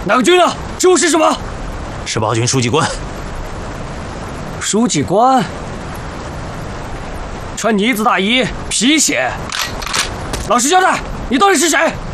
哪个军呢？职务是什么 ？18军书记官。 书记官，穿呢子大衣，皮鞋。老实交代，你到底是谁？